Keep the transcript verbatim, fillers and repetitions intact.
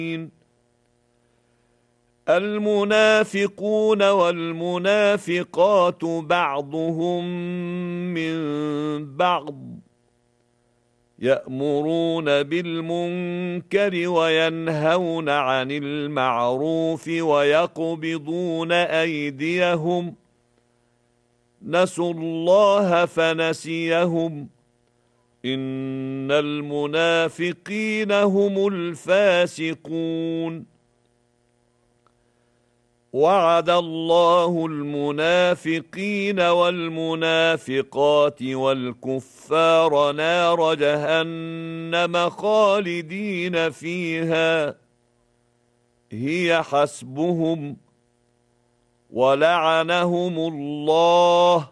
المنافقون والمنافقات بعضهم من بعض يأمرون بالمنكر وينهون عن المعروف ويقبضون أيديهم نسوا الله فنسيهم إن المنافقين هم الفاسقون وعد الله المنافقين والمنافقات والكفار نار جهنم خالدين فيها هي حسبهم ولعنهم الله